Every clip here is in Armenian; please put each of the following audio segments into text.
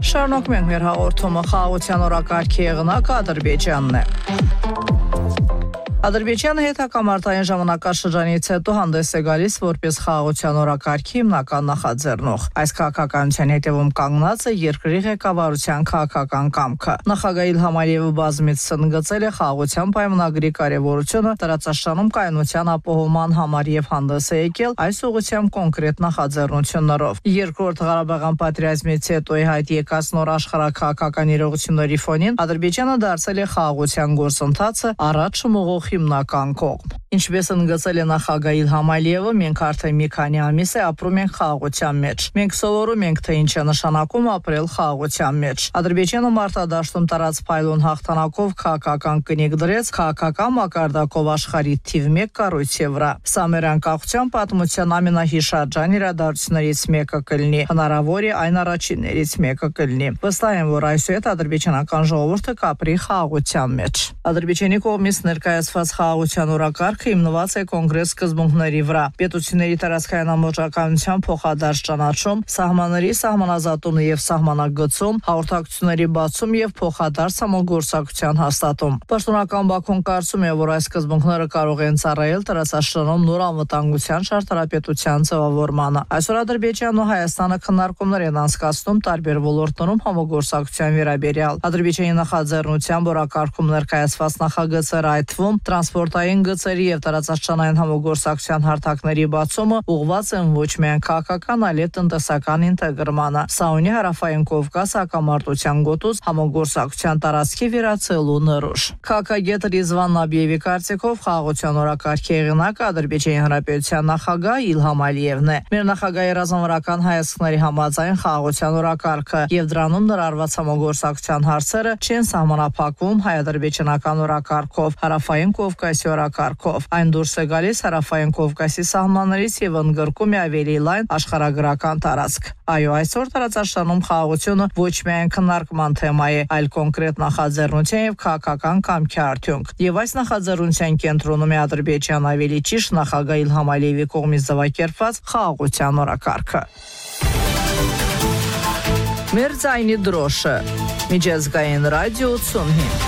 Շարունակում ենք մեր հաղորդումը խաղաղության օրակարգի եղնակ Ադրբեջանն է։ Ադրբեջանը հետագամարտային ժամանակաշրջանից հետո հանդես է գալիս որպես խաղաղության օրակարգի հիմնական նախաձեռնող։ Այս քաղաքականության հետևում կանգնած է երկրի ղեկավարության քաղաքական կամքը։ Նախագահ Իլհամ Ալիևը բազմից ընդգծել է խաղաղության պայմանագրի կարևորությունը տարածաշրջանում կայունության ապահովման համար եւ հանդես է եկել այս ուղղությամբ կոնկրետ նախաձեռնություններով։ Երկրորդ Ղարաբաղյան պատերազմից հետո հայտ եկած նոր աշխարհաքաղաքական իրողությունների ֆոնին Ադրբեջանը դարձել է խաղաղության գործընթացը առաջ մղող հիմնական կողմ։ Ինչպես ընդգծել է նախագահ Իլհամ Ալիևը, մենք արդեն մի քանի ամիս է ապրում ենք խաղաղության մեջ։ Մենք սովորում ենք, թե ինչ է նշանակում ապրել խաղաղության մեջ։ Ադրբեջանը մարտադաշտում տարած փայլուն հաղթանակով քաղաքական կնիկ դրեց քաղաքական մակարդակով աշխարհի թիվ 1 կառույցի վրա։ Սա մեր անկախության պատմության ամենահիշարժան իրադարձություններից մեկը կլինի, հնարավոր է այն առաջիններից մեկը կլինի։ Վստահ եմ, որ այսուհետ ադրբեջանական ժողովուրդը կապրի խաղաղության մեջ։ Ադրբեջանի կողմից ներկայացված խաղաղության օրակարգը հիմնված է կոնկրետ սկզբունքների վրա։ Պետությունների տարածքային ամբողջականության փոխադարձ ճանաչում, սահմանների սահմանազատումը եւ սահմանագծում, հաղորդակցությունների բացում եւ փոխադարձ համագործակցության հաստատում։ Պաշտոնական Բաքուն կարծում է, որ այս սկզբունքները կարող են ծառայել տարածաշրջանում նոր անվտանգության շարժարապետության ձևավորմանը։ Այսօր Ադրբեջանն ու Հայաստանը քննարկումներ են անցկացնում տարբեր ոլորտներում համագործակցության վերաբերյալ։ Ադրբեջանի նախաձեռնությամբ օրակարգում ներկայացված նախագծերը, այդ թվում տրանսպորտային գծերի եւ տարածաշրջանային համագործակցության հարթակների բացումը ուղղված են ոչ միայն քաղաքական, այլև տնտեսական ինտեգրմանը։ Սա ունի Հարավային Կովկաս հակամարտության գոտուց համագործակցության տարածքի վերացելու նորոշ։ Քաղաքագետ Ռիզվան Նաբիևի կարծիքով խաղաղության օրակարգի եղանակը Ադրբեջանի Հանրապետության նախագահ Իլհամ Ալիևն է։ Մեր նախագահի ռազմավարական հայացքների համաձայն խաղաղության օրակարգը եւ դրանում ներառված համագործակցության հարցերը չեն սահմանափակվում հայ-ադրբեջանական օրակարգով, Հարավային Կովկասի օրակարգով։ Այն դուրս է գալիս Հարավային Կովկասի սահմաններից եւ ընդգրկում է ավելի լայն աշխարհագրական տարածք։ Այո, այսօր տարածաշրջանում խաղաղությունը ոչ միայն քննարկման թեմա է, այլ կոնկրետ նախաձեռնության եւ քաղաքական կամքի արդյունք։ Եվ այս նախաձեռնության կենտրոնում է Ադրբեջան, ավելի ճիշտ նախագահ Իլհամ Ալիևի կողմից ձևակերպված խաղաղության օրակարգը։ Մեր ձայնի դրոշը։ Միջազգային ռադիո 85։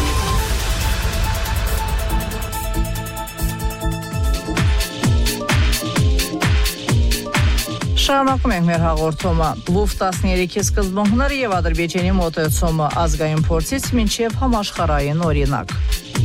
Շարունակում ենք մեր հաղորդումը։ Լուֆ-13-ի սկզբունքները եւ Ադրբեջանի մոտեցումը ազգային փորձից մինչեւ համաշխարհային օրինակ։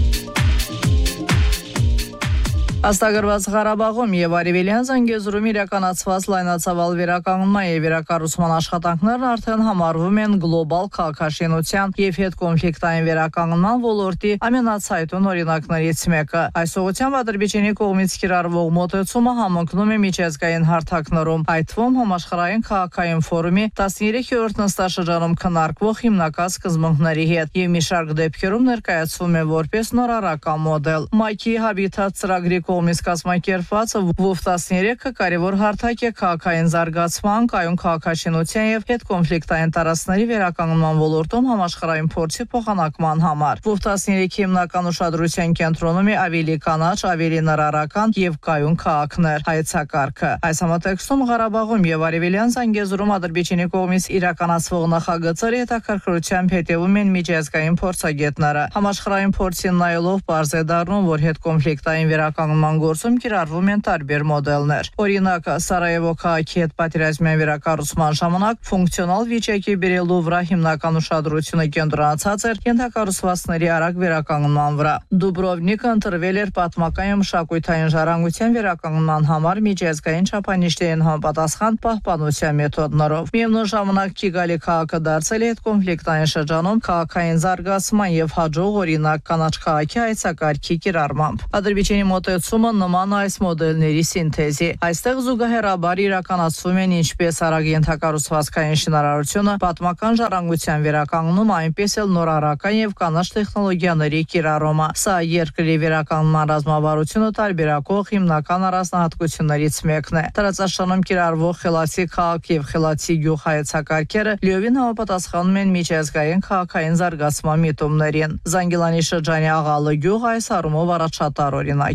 Աստղագրված Ղարաբաղում եւ Արևելյան Զանգեզուրում իրականացված լայնածավալ վերականգնման եւ վերակառուցման աշխատանքներն արդեն համարվում են գլոբալ քաղաքաշինության եւ հետկոնֆլիկտային վերականգնման ոլորտի ամենացայտուն օրինակներից մեկը։ Այս ուղղությամբ Ադրբեջանի կողմից կիրառվող մոտեցումը համընկնում է միջազգային հարթակներում, այդ թվում համաշխարհային քաղաքային ֆորումի 13-րդ նստաշրջանում քննարկվող հիմնական սկզբունքների հետ եւ մի շարք դեպքերում ներկայացվում է որպես նորարարական մոդել։ Մայքի Habitat ծրագրի կողմից կազմակերպված Լուֆ-13-ը կարևոր հարթակ է քաղաքային զարգացման, կայուն քաղաքաշինության եւ հետկոնֆլիկտային տարածքների վերականգնման ոլորտում համաշխարհային փորձի փոխանակման համար։ Լուֆ-13-ի հիմնական ուշադրության կենտրոնում է ավելի կանաչ, ավելի նորարարական եւ կայուն քաղաքներ հայեցակարգը։ Այս համատեքստում Ղարաբաղում եւ Արևելյան Զանգեզուրում Ադրբեջանի կողմից իրականացվող նախագծերը հետաքրքրությամբ հետևում են միջազգային փորձագետները։ Համաշխարհային փորձին նայելով բարձ է դառնում, որ հետկոնֆլիկտային վերականգնման գործում կիրառվում են տարբեր մոդելներ։ Օրինակ, Սարայևո քաղաքի հետ պատերազմյան վերակառուցման ժամանակ ֆունկցիոնալ վիճակի բերելու վրա հիմնական ուշադրությունը կենտրոնացած էր ենթակառուցվածքների արագ վերականգնման վրա։ Դուբրովնիկը ընտրվել էր պատմական եւ մշակութային ժառանգության վերականգնման համար միջազգային չափանիշներին համապատասխան պահպանության մեթոդներով։ Միևնույն ժամանակ Կիգալի քաղաքը դարձել է հետկոնֆլիկտային շրջանում քաղաքային զարգացման եւ հաջող օրինակ կանաչ քաղաքի հայեցակարգի կիրառմամբ։ Ադրբեջանի մոտեցումը նման այս մոդելների սինթեզի։ Այստեղ զուգահեռաբար իրականացվում են ինչպես արագ ենթակառուցվածքային շինարարությունը, պատմական ժառանգության վերականգնումը, այնպես էլ նորարարական եւ կանաչ տեխնոլոգիաների կիրառումը։ Սա երկրի վերականգնման ռազմավարությունը տարբերակող հիմնական առանձնահատկություններից մեկն է։ Տարածաշրջանում կիրառվող խելացի քաղաք եւ խելացի գյուղ հայեցակարգերը լիովին համապատասխանում են միջազգային քաղաքային զարգացման միտումներին։ Զանգիլանի շրջանի Աղալը գյուղը այս առումով առաջատար օրինակ է։ Այս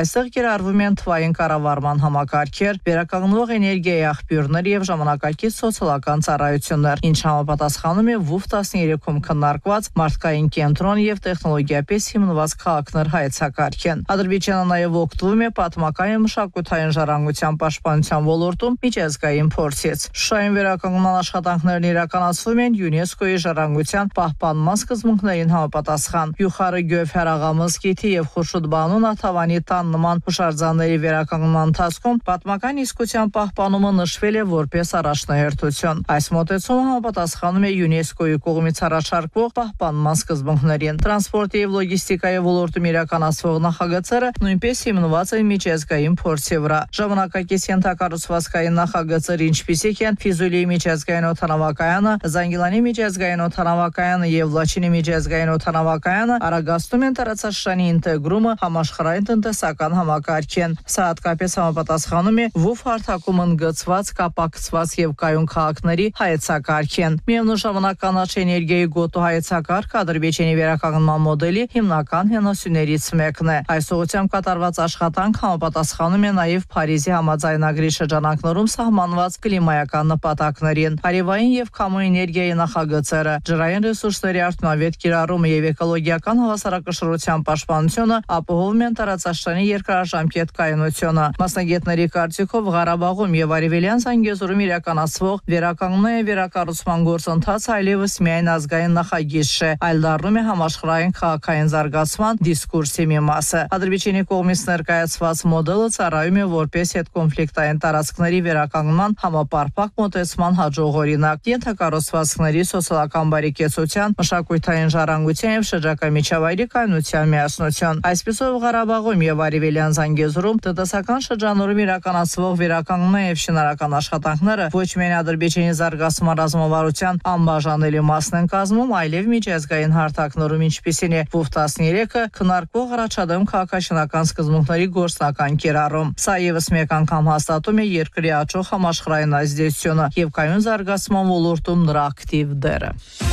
Այստեղ կիրառվում են թվային կառավարման համակարգեր, վերականգնվող էներգիայի աղբյուրներ եւ ժամանակակից սոցիալական ծառայություններ, ինչ համապատասխանում է WUF 13-ում քննարկված մարդկային կենտրոն եւ տեխնոլոգիապես հիմնված քաղաքներ հայեցակարգեն։ Ադրբեջանը նաեւ օգտվում է պատմական եւ մշակութային ժառանգության պաշտպանության ոլորտում միջազգային փորձից։ Շուշայում վերականգնման աշխատանքներն իրականացվում են ՅՈՒՆԵՍԿՕ-ի ժառանգության պահպանման սկզբունքներին համապատասխան։ Յուխարը Գյոֆ Հեռաղամզկիթի եւ Խորշուդբանու Նաթավանի տան նման հուշարձանների վերականգնման ընթացքում պատմական իսկության պահպանումը նշվել է որպես առաջնահերթություն։ Այս մոտեցումը համապատասխանում է ՅՈՒՆԵՍԿՕ-ի կողմից առաջարկվող պահպանման սկզբունքներին։ Տրանսպորտի եւ լոգիստիկայի ոլորտում իրականացվող նախագծերը նույնպես հիմնված են միջազգային փորձի վրա։ Ժամանակակից ենթակառուցվածքային նախագծեր, ինչպիսիք են Ֆիզուլիի միջազգային օդանավակայանը, Զանգիլանի միջազգային օդանավակայանը եւ Լաչինի միջազգային օդանավակայանը, արագացնում են տարածաշրջանի ինտեգրումը համաշխարհային տնտեսական համակարգին։ Սա հատկապես համապատասխանում է WUF հարթակում ընդգծված, կապակցված եւ կայուն քաղաքների հայեցակարգին։ Միևնույն ժամանակ կանաչ էներգիայի գոտու հայեցակարգը Ադրբեջանի վերականգնման մոդելի հիմնական հենասյուներից մեկն է։ Այս ուղղությամբ կատարված աշխատանք համապատասխանում է նաեւ Փարիզի համաձայնագրի շրջանակներում սահմանված կլիմայական նպատակներին։ Արևային եւ քամու էներգիայի նախագծերը, ջրային ռեսուրսների արդյունավետ կիրառումը եւ էկոլոգիական հավասարակշռության պաշտպանությունը ապահովում են տարածաշրջանի երկարաժամկետ կայունությունը։ Մասնագետների կարծիքով Ղարաբաղում եւ Արևելյան Զանգեզուրում իրականացվող վերականգնման եւ վերակառուցման գործընթացը այլևս միայն ազգային նախագիծ չէ, այլ դառնում է համաշխարհային քաղաքային զարգացման դիսկուրսի մի մասը։ Ադրբեջանի կողմից ներկայացված մոդելը ծառայում է որպես հետկոնֆլիկտային տարածքների վերականգնման համապարփակ մոտեցման հաջող օրինակ, ենթակառուցվածքների սոցիալական բարեկեցության, մշակութային ժառանգության եւ շրջակա միջավայրի կայունության միասնություն։ Այսպիսով Ղարաբաղում եւ Արևելյան Զանգեզուրում տնտեսական շրջաններում իրականացվող վերականգնման եւ շինարարական աշխատանքները ոչ միայն Ադրբեջանի զարգացման ռազմավարության անբաժանելի մասն են կազմում, այլև միջազգային հարթակներում, ինչպիսին է WUF 13-ը, քննարկվող առաջադեմ քաղաքաշինական սկզբունքների գործնական կիրառում։ Սա եւս մեկ անգամ հաստատում է երկրի աճող համաշխարհային ազդեցությունը եւ կայուն զարգացման ոլորտում նրա ակտիվ դերը։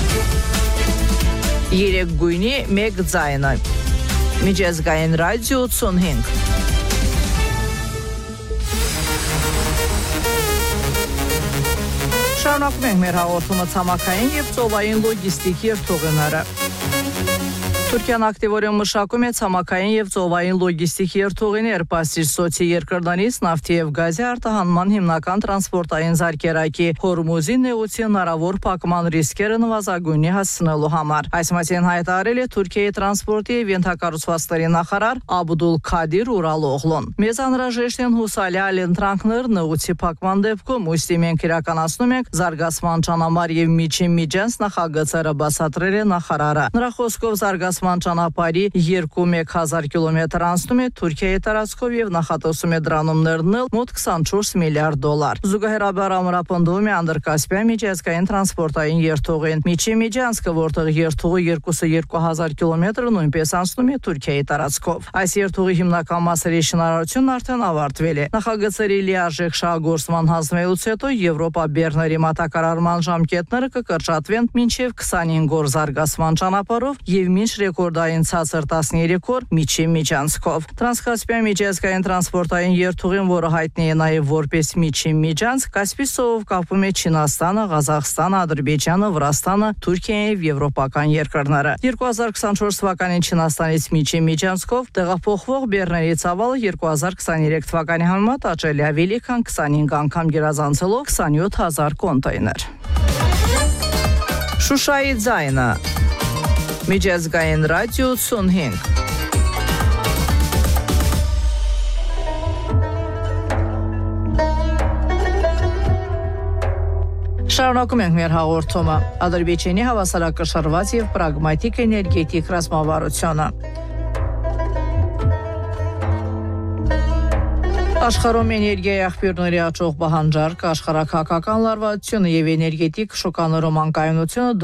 3 գույնի 1 ձայնը։ Միջազգային ռադիո 85։ Շարունակում ենք մեր հաղորդումը ցամաքային եւ ծովային լոգիստիկի երթուղիները։ Թուրքիան ակտիվորեն մշակում է ցամաքային եւ ծովային լոգիստիկի երթուղիներ Պարսիցոցի երկրներից նավթի եւ գազի արտահանման հիմնական տրանսպորտային զարկերակի Հորմուզի նեղուցի հնարավոր փակման ռիսկերը նվազագույնի հասցնելու համար։ Այս մասին հայտարարել է Թուրքիայի տրանսպորտի եւ ենթակառուցվածքների նախարար Աբդուլ Քադիր Ուրալօղլուն։ Մեզ անհրաժեշտ են հուսալի ընտրանքներ նեղուցի փակման դեպքում, ուստի մենք իրականացնում ենք զարգացման ճանապարհ եւ միջին միջանց նախագծերը, բացատրել է նախարարը։ Նրա խոսքով զարգացման ճանապարհի 2-1000 կիլոմետր անցնում է Թուրքիայի տարածքով եւ նախատեսում է դրանում ներդնել մոտ 24 միլիարդ դոլար։ Զուգահեռաբար ամրապնդվում է Անդրկասպյան միջազգային տրանսպորտային երթուղին։ Միջին միջանցքը, որտեղ երթուղի 2000 կիլոմետրը նույնպես անցնում է Թուրքիայի տարածքով։ Այս երթուղի հիմնական մասերի շինարարությունն արդեն ավարտվել է։ Նախագծերի լիարժեք շահագործման հանձնվելուց հետո Եվրոպա բեռների մատակարարման ժամկետները կկրճատվեն մինչև 25 օր զարգացման ճանապարհով եւ մինչ ռեկորդային ցածր 13 օր միջին միջանցքով։ Տրանսկասպյան միջազգային տրանսպորտային երթուղին, որը հայտնի է նաեւ որպես միջին միջանցք, Կասպից ծովով կապում է Չինաստանը, Ղազախստանը, Ադրբեջանը, Վրաստանը, Թուրքիան եւ եվրոպական երկրները։ 2024 թվականին Չինաստանից միջին միջանցքով տեղափոխվող բեռների ծավալը 2023 թվականի համեմատ աճել է ավելի քան 25 անգամ, գերազանցելով 27000 կոնտեյներ։ Շուշայի ձայնը։ Միջազգային ռադիո 85։ Շարունակում ենք մեր հաղորդումը։ Ադրբեջանի հավասարակշռված եւ պրագմատիկ էներգետիկ ռազմավարությունը։ Աշխարհում էներգիայի աղբյուրների աճող պահանջարկը, աշխարհաքաղաքական լարվածությունը եւ էներգետիկ շոկաներում անկայունությունը